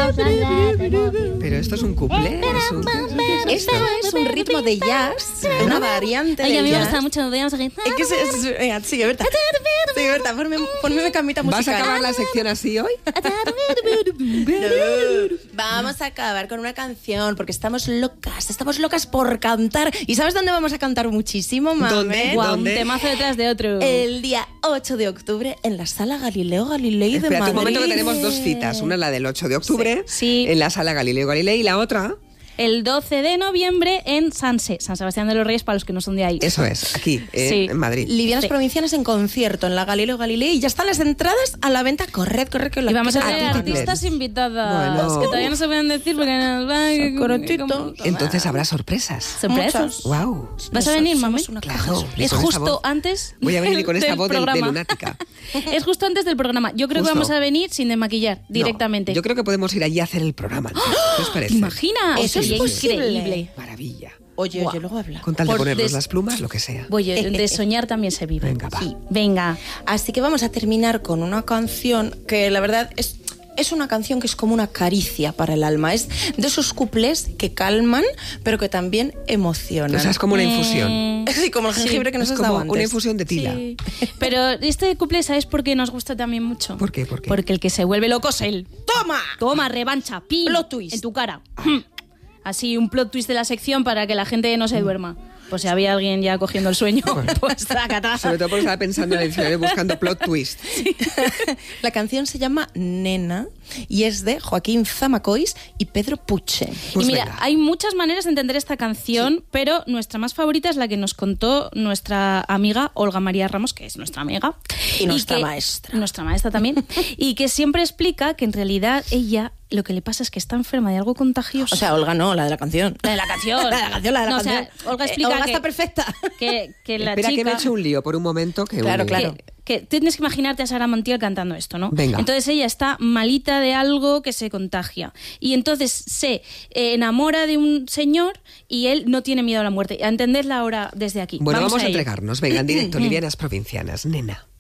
Pero esto es un cuplé. Esto es un ritmo de jazz, una variante de Ay, a mí me jazz. gusta mucho. Veamos aquí. Venga, sigue, Berta. Sigue, Berta, ponme una camita musical. ¿Vas a acabar la sección así hoy? Vamos a acabar con una canción, porque estamos locas por cantar. ¿Y sabes dónde vamos a cantar muchísimo, mami? ¿Dónde? Guau, un temazo detrás de otro. El día 8 de octubre en la Sala Galileo Galilei de Espérate Madrid. un momento que tenemos dos citas. Una la del 8 de octubre Sí. en la Sala Galileo Galilei y la otra... El 12 de noviembre en Sanse, San Sebastián de los Reyes, para los que no son de ahí. Eso es, aquí, Sí. en Madrid. Livianas Sí. Provincianas en concierto en la Galileo Galilei y ya están las entradas a la venta. Corred, que la Y vamos a quiero tener ti artistas también. invitadas Bueno. que todavía no se pueden decir porque nos van Correctito. Entonces habrá sorpresas. sorpresas. Wow. ¿Vas a venir, mami? Somos una Claro. Es con esa justo voz. antes. Voy a venir con esta del voz de programa. lunática. Es justo antes del programa. Yo creo Justo. que vamos a venir sin desmaquillar directamente. No, yo creo que podemos ir allí a hacer el programa. ¿Qué os parece? ¿Te imaginas? Eso es Sería posible. increíble. Maravilla. Oye, luego habla. Con tal de Por ponernos des- las plumas, lo que sea. Oye, de soñar también se vive. Venga, va. Sí. Venga. Así que vamos a terminar con una canción que la verdad es una canción que es como una caricia para el alma. Es de esos cuplés que calman, pero que también emocionan. O sea, es como una infusión. Sí, como el jengibre que nos Es has dado como antes. una infusión de tila. Sí. Pero este couple, ¿sabes por qué nos gusta también mucho? ¿Por qué? ¿Por qué? Porque el que se vuelve loco es él. ¡Toma! Toma, revancha, pim, Plot twist. en tu cara. Así, un plot twist de la sección para que la gente no se duerma. Pues si había alguien ya cogiendo el sueño, pues zacata. Sobre todo porque estaba pensando en el diccionario buscando plot twist. La canción se llama Nena y es de Joaquín Zamacois y Pedro Puche. Pues y mira, venga. hay muchas maneras de entender esta canción, pero nuestra más favorita es la que nos contó nuestra amiga Olga María Ramos, que es nuestra amiga. Y nuestra maestra. Nuestra maestra también. Y que siempre explica que en realidad ella lo que le pasa es que está enferma de algo contagioso. O sea, Olga no, la de la canción. la de la canción. La de la canción, la de la No, o sea, canción. Olga explica Olga que, está perfecta. que la Espera, chica... que me he hecho un lío por un momento. Que Claro, un- claro. Que tienes que imaginarte a Sara Montiel cantando esto, ¿no? Venga. Entonces ella está malita de algo que se contagia. Y entonces se enamora de un señor y él no tiene miedo a la muerte. A entenderla ahora desde aquí. Bueno, vamos a ello. entregarnos. Venga, en directo, livianas provincianas. Nena.